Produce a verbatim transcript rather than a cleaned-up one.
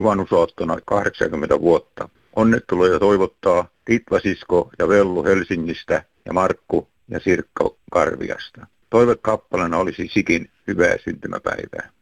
juhannusaattona kahdeksankymmentä vuotta. Onnetteluja toivottaa Ritva Sisko ja Vellu Helsingistä ja Markku ja Sirkka Karviasta. Toivekappaleena olisi Sikin hyvää syntymäpäivää.